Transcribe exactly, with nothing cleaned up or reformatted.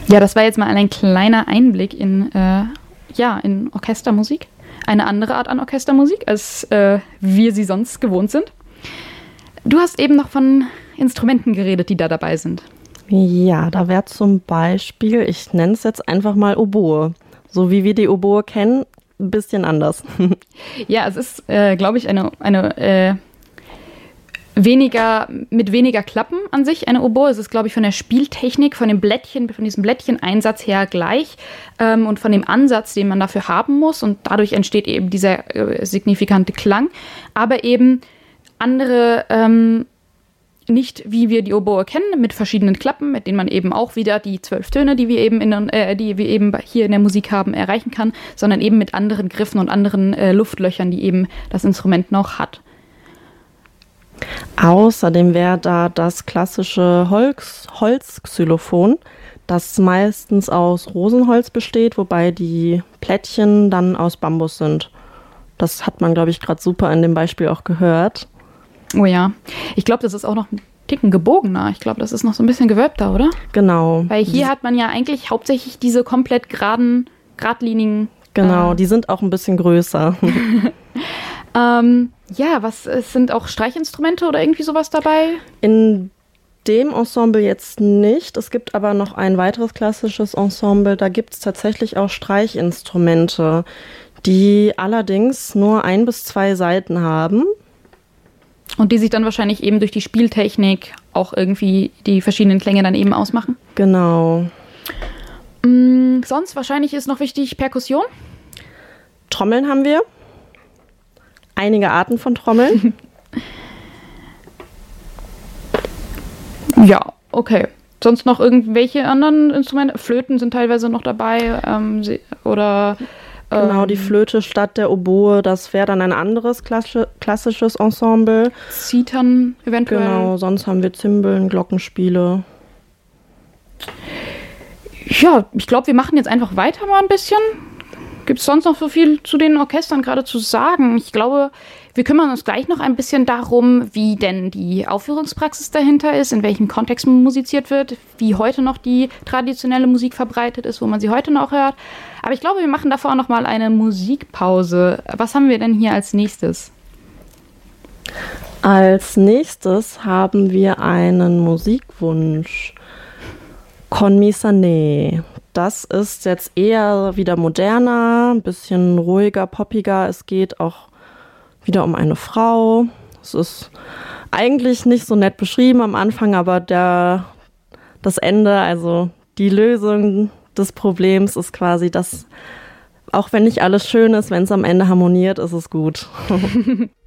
Ja, das war jetzt mal ein kleiner Einblick in, äh, ja, in Orchestermusik. Eine andere Art an Orchestermusik, als äh, wir sie sonst gewohnt sind. Du hast eben noch von Instrumenten geredet, die da dabei sind. Ja, da wäre zum Beispiel, ich nenne es jetzt einfach mal Oboe. So wie wir die Oboe kennen, ein bisschen anders. Ja, es ist, äh, glaube ich, eine, eine äh, weniger, mit weniger Klappen an sich, eine Oboe. Es ist, glaube ich, von der Spieltechnik, von dem Blättchen, von diesem Blättchen-Einsatz her gleich ähm, und von dem Ansatz, den man dafür haben muss. Und dadurch entsteht eben dieser äh, signifikante Klang. Aber eben andere, ähm, nicht wie wir die Oboe kennen, mit verschiedenen Klappen, mit denen man eben auch wieder die zwölf Töne, die wir eben, in, äh, die wir eben hier in der Musik haben, erreichen kann, sondern eben mit anderen Griffen und anderen äh, Luftlöchern, die eben das Instrument noch hat. Außerdem wäre da das klassische Holz, Holzxylophon, das meistens aus Rosenholz besteht, wobei die Plättchen dann aus Bambus sind. Das hat man, glaube ich, gerade super in dem Beispiel auch gehört. Oh ja, ich glaube, das ist auch noch ein Ticken gebogener. Ich glaube, das ist noch so ein bisschen gewölbter, oder? Genau. Weil hier hat man ja eigentlich hauptsächlich diese komplett geraden, geradlinigen... Genau, äh, die sind auch ein bisschen größer. ähm, ja, was, es sind auch Streichinstrumente oder irgendwie sowas dabei? In dem Ensemble jetzt nicht. Es gibt aber noch ein weiteres klassisches Ensemble. Da gibt es tatsächlich auch Streichinstrumente, die allerdings nur ein bis zwei Saiten haben. Und die sich dann wahrscheinlich eben durch die Spieltechnik auch irgendwie die verschiedenen Klänge dann eben ausmachen? Genau. Mm, sonst wahrscheinlich ist noch wichtig Perkussion. Trommeln haben wir. Einige Arten von Trommeln. Ja, okay. Sonst noch irgendwelche anderen Instrumente? Flöten sind teilweise noch dabei ähm, oder... Genau, die Flöte statt der Oboe, das wäre dann ein anderes klassi- klassisches Ensemble. Zithern eventuell. Genau, sonst haben wir Zimbeln, Glockenspiele. Ja, ich glaube, wir machen jetzt einfach weiter mal ein bisschen. Gibt es sonst noch so viel zu den Orchestern gerade zu sagen? Ich glaube, wir kümmern uns gleich noch ein bisschen darum, wie denn die Aufführungspraxis dahinter ist, in welchem Kontext musiziert wird, wie heute noch die traditionelle Musik verbreitet ist, wo man sie heute noch hört. Aber ich glaube, wir machen davor noch mal eine Musikpause. Was haben wir denn hier als nächstes? Als nächstes haben wir einen Musikwunsch. Con mi sané. Das ist jetzt eher wieder moderner, ein bisschen ruhiger, poppiger. Es geht auch wieder um eine Frau. Es ist eigentlich nicht so nett beschrieben am Anfang, aber der, das Ende, also die Lösung des Problems ist quasi, dass auch wenn nicht alles schön ist, wenn es am Ende harmoniert, ist es gut.